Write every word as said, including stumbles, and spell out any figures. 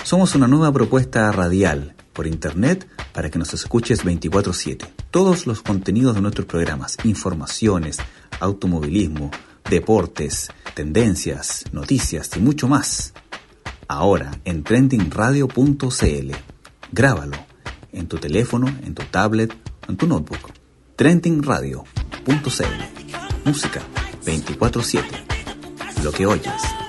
Somos una nueva propuesta radial por internet para que nos escuches veinticuatro siete. Todos los contenidos de nuestros programas, informaciones, automovilismo, deportes, tendencias, noticias y mucho más. Ahora en trending radio punto c l. Grábalo en tu teléfono, en tu tablet, en tu notebook. trending radio punto c l. Música veinticuatro siete. Lo que oyes